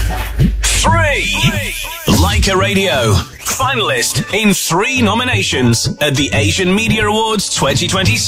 Leica Radio, finalist in 3 nominations at the Asian Media Awards 2026.